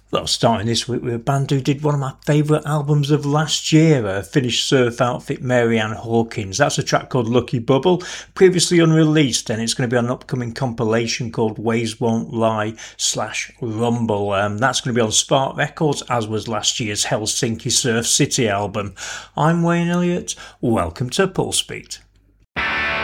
Well, starting this week with a band who did one of my favourite albums of last year, a Finnish surf outfit, Marianne Hawkins. That's a track called Lucky Bubble, previously unreleased, and it's going to be on an upcoming compilation called Ways Won't Lie/Rumble. That's going to be on Spark Records, as was last year's Helsinki Surf City album. I'm Wayne Elliott. Welcome to Pulse Beat.